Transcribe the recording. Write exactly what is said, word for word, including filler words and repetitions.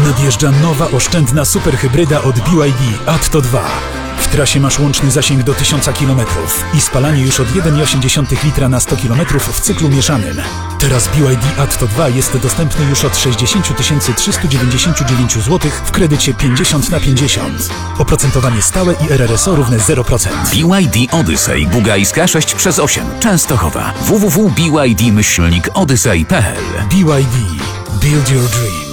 Nadjeżdża nowa, oszczędna superhybryda od B Y D Atto dwa. W trasie masz łączny zasięg do tysiąca kilometrów i spalanie już od jeden przecinek osiem litra na sto kilometrów w cyklu mieszanym. Teraz B Y D Atto dwa jest dostępny już od sześćdziesiąt tysięcy trzysta dziewięćdziesiąt dziewięć złotych w kredycie pięćdziesiąt na pięćdziesiąt. Oprocentowanie stałe i R R S O równe zero procent. B Y D Odyssey Bugajska sześć przez osiem Częstochowa. w w w kropka b y d myślnik odyssey kropka p l. B Y D. Build your dream.